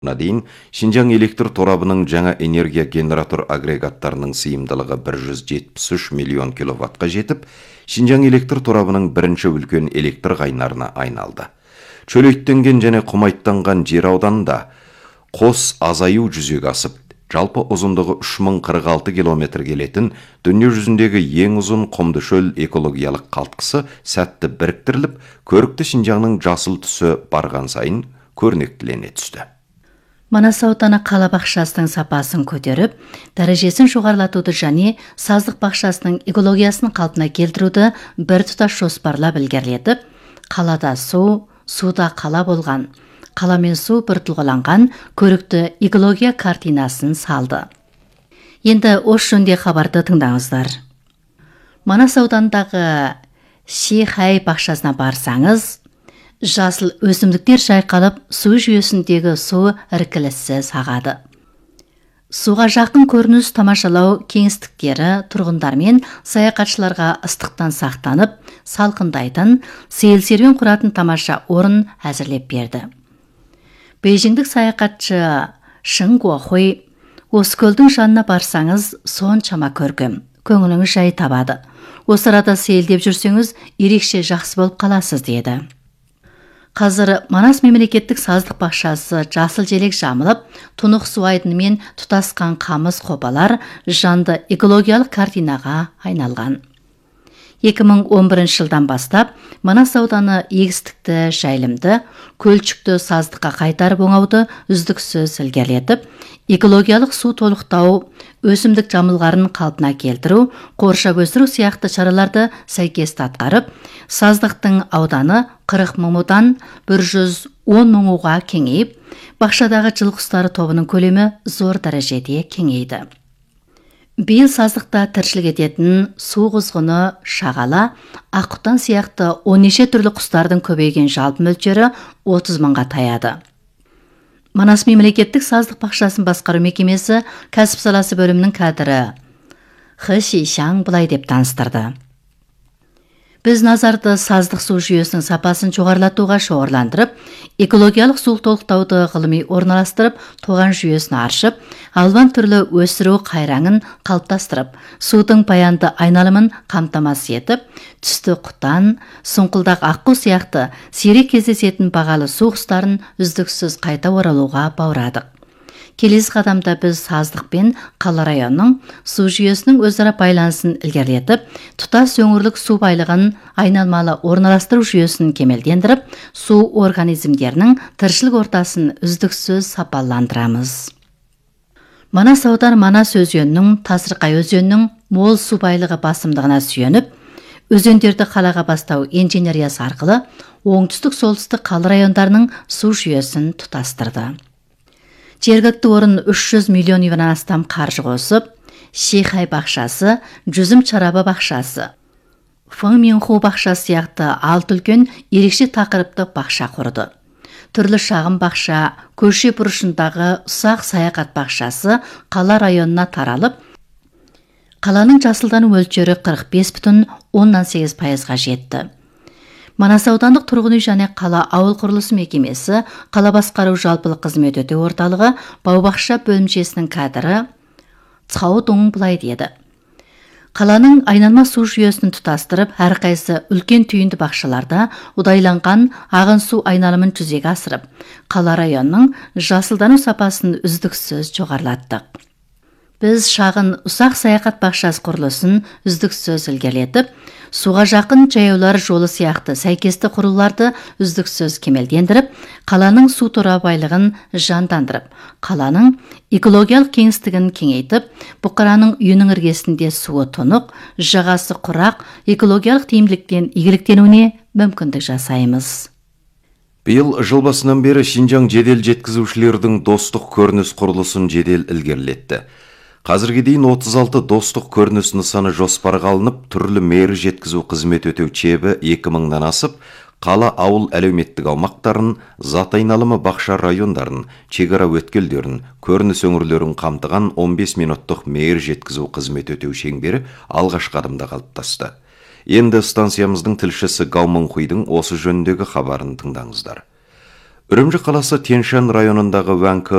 дейін Шинжаң электр торабының жаңа энергия генератор агрегаттарының сыйымдылығы 173 миллион киловаттқа жетіп, Шинжаң электр торабының бірінші үлкен электр қайнарына айналды. Чөлейттенген және құмайттанған жер ауданында қос азаю жүзеге асып, жалпы ұзындығы 3046 километр келетін дүние жүзіндегі ең ұзын құмды шөл экологиялық қалтқысы сәтті біріктіріліп, көрікті Шинжаңның жасыл түсі барған сайын көрнектілене түсті. Манас ауданы қала бақшасының сапасын көтеріп, дәрежесін жоғарылатуды және саздық бақшасының экологиясын қалпына келтіруді біртұтас жоспарлап ілгерілетіп, қалада су, суда қала болған, қала мен су біртұлғаланған көрікті экология картинасын салды. Енді осы жөнінде хабарды тыңдаңыздар. Манас ауданындағы Шихай бақшасына барсаңыз, жасыл өсімдіктер жайқалып, су жүйесіндегі су іркіліссіз ағады. Суға жақын көрініс тамашалау кеңістіктері тұрғындар мен саяхатшыларға ыстықтан сақтанып, салқындайтын, сейіл серуен құратын тамаша орын әзірлеп берді. Бейжіңдік саяхатшы Шың Гуохуй, осы көлдің жанына барсаңыз, соншама көркем, көңіліңіз жай табады. Осы арада сейілдеп жүрсеңіз, ерекше жақсы болып қаласыз деді. Қазір Манас мемлекеттік саздық бақшасы жасыл желек жамылып, тұнық су айдынымен тұтасқан қамыс қопалар жанды экологиялық картинаға айналған. 2011 жылдан бастап Манас ауданы егістікті, жайылымды, көлчікті саздыққа қайтарып оңауды үздіксіз ілгерілетіп, экологиялық су толықтау, өсімдік жамылғарын қалпына келтіру, қоршап өсіру сияқты шараларды сәйкес атқарып, саздықтың ауданы 40 мыңнан 110 мыңға кеңейіп, бақшадағы жыл құстары тобының көлемі зор дәрежеде кеңейді. Биыл саздықта тіршілік ететін су құзғыны, шағала, аққұтан сияқты 10 түрлі құстардың көбейген жалпы мөлшері 30 мыңға таяды. Манас мемлекеттік саздық бақшасын басқару мекемесі кәсіп саласы бөлімінің кадірі Хы Шишаң былай деп таныстырды. Біз назарды саздық су жүйесінің сапасын жоғарылатуға шоғырландырып, экологиялық су толықтауды ғылыми орналастырып, тоған жүйесін аршып, алуан түрлі өсіру қайраңын қалыптастырып, судың баянды айналымын қамтамасыз етіп, түсті құтан, сұңқылдақ аққу сияқты сирек кездесетін бағалы су құстарын үздіксіз қайта оралуға баурадық. Келесі қадамда біз саздық пен қала районының су жүйесінің өзара байланысын ілгерілетіп, тұтас өңірлік су байлығын айналмалы орналастыру жүйесін кемелдендіріп, су организмдерінің тіршілік ортасын үздіксіз сапаландырамыз. Манас аудан Манас өзенінің, Тасырқай өзенінің мол су байлығы басымдығына сүйеніп, өзендерді қалаға бастау инженериясы арқылы оңтүстік-солтүстік қала райондарының су жүйесін тұтастырды. Жергілікті орын 300 миллион евродан астам қаржы қосып, Шихай бақшасы, Жүзім Чарабы бақшасы, Фың Минху бақшасы сияқты 6 үлкен ерекше тақырыптық бақша құрды. Түрлі шағын бақша, көше бұрышындағы ұсақ саяхат бақшасы қала районына таралып, қаланың жасылдану мөлшері 45,8% жетті. Манас аудандық тұрғын үй және қала ауыл құрылысы мекемесі, қала басқару жалпылық қызмет өтеу орталығы, бау-бақша бөлімшесінің кадірі Цхау Доң былай деді. Қаланың айналма су жүйесін тұтастырып, әрқайсы үлкен түйінді бақшаларда ұдайланған ағын су айналымын жүзеге асырып, қала районының жасылдану сапасын үздіксіз жоғарылаттық. Біз шағын ұсақ саяхат бақшасы құрылысын үздіксіз ілгерілетіп, суға жақын жаяулар жолы сияқты сәйкесті құрылуларды үздіксіз кемелдендіріп, қаланың су торабайлығын жандандырып, қаланың экологиялық кеңістігін кеңейтіп, бұқараның үйінің іргесінде суы тұнық, жағасы құрақ, экологиялық тиімділіктен игіліктенуіне мүмкіндік жасаймыз. Биыл жыл басынан бері Шинжаң жедел жеткізушілердің достық көрініс құрылысын жедел ілгерілетті. Қазірге дейін 36 достық көрініс нысаны жоспарға алынып, түрлі мейір жеткізу қызмет өтеу чебі 2000-нан асып, қала ауыл әлеуметтік аумақтарын, зат айналымы бақша райондарын, чегара өткелдерін, көрініс өңірлерін қамтыған 15 минуттық мейір жеткізу қызмет өтеу шеңбері алғашқы адымда қалыптасты. Енді станциямыздың тілшісі Гаумын Хуйдың осы жөніндегі хабарын тыңдаңыздар. Үрімжі қаласы Тянь-Шань районындағы Ваньке